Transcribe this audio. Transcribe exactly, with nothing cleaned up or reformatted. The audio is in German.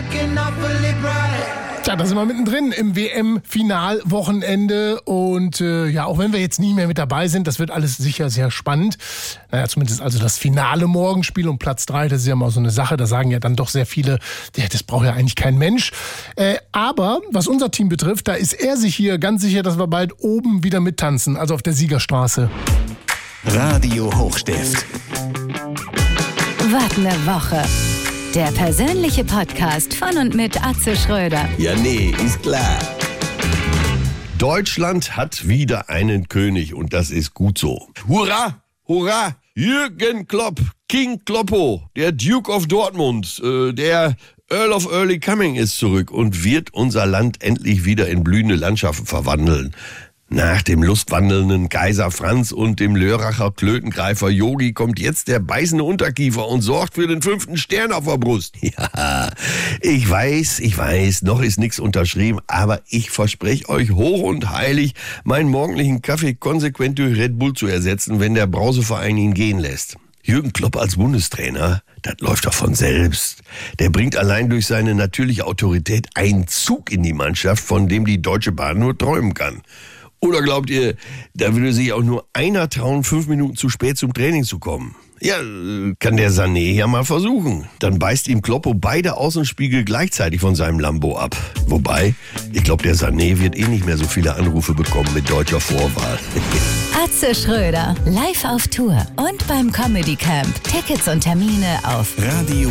Tja, da sind wir mittendrin im W M-Finalwochenende und äh, ja, auch wenn wir jetzt nie mehr mit dabei sind, das wird alles sicher sehr spannend. Naja, zumindest also das Finale morgen, Spiel um Platz drei, das ist ja mal so eine Sache, da sagen ja dann doch sehr viele, ja, das braucht ja eigentlich kein Mensch. Äh, aber was unser Team betrifft, da ist er sich hier ganz sicher, dass wir bald oben wieder mittanzen, also auf der Siegerstraße. Radio Hochstift. Was ne Woche. Der persönliche Podcast von und mit Atze Schröder. Ja, nee, ist klar. Deutschland hat wieder einen König und das ist gut so. Hurra, hurra, Jürgen Klopp, King Kloppo, der Duke of Dortmund, äh, der Earl of Early Coming ist zurück und wird unser Land endlich wieder in blühende Landschaften verwandeln. Nach dem lustwandelnden Kaiser Franz und dem Lörracher Klötengreifer Yogi kommt jetzt der beißende Unterkiefer und sorgt für den fünften Stern auf der Brust. Ja, ich weiß, ich weiß, noch ist nichts unterschrieben, aber ich verspreche euch hoch und heilig, meinen morgendlichen Kaffee konsequent durch Red Bull zu ersetzen, wenn der Brauseverein ihn gehen lässt. Jürgen Klopp als Bundestrainer, das läuft doch von selbst. Der bringt allein durch seine natürliche Autorität einen Zug in die Mannschaft, von dem die Deutsche Bahn nur träumen kann. Oder glaubt ihr, da würde sich auch nur einer trauen, fünf Minuten zu spät zum Training zu kommen? Ja, kann der Sané ja mal versuchen. Dann beißt ihm Kloppo beide Außenspiegel gleichzeitig von seinem Lambo ab. Wobei, ich glaube, der Sané wird eh nicht mehr so viele Anrufe bekommen mit deutscher Vorwahl. Atze Schröder, live auf Tour und beim Comedy Camp. Tickets und Termine auf Radio